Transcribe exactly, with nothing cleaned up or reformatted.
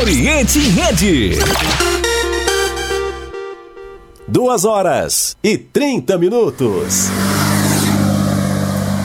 Oriente em Rede. Duas horas e trinta minutos.